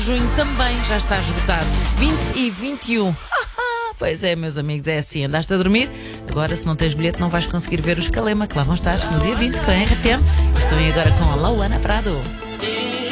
junho também já está esgotado. 20 e 21. Pois é, meus amigos, é assim. Andaste a dormir? Agora, se não tens bilhete, não vais conseguir ver os Calema, que lá vão estar no dia 20 com a RFM. Estão aí agora com a Lauana Prado.